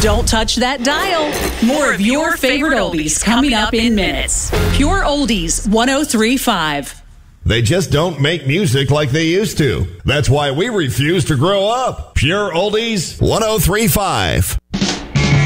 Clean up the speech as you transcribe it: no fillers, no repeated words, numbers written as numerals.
Don't touch that dial. More of your favorite oldies coming up in minutes. Pure Oldies 103.5. They just don't make music like they used to. That's why we refuse to grow up. Pure Oldies 103.5.